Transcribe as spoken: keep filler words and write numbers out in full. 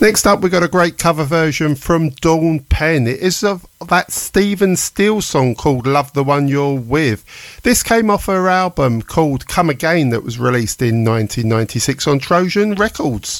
Next up, we got a great cover version from Dawn Penn. It is of that Stephen Steele song called Love the One You're With. This came off her album called Come Again that was released in nineteen ninety-six on Trojan Records.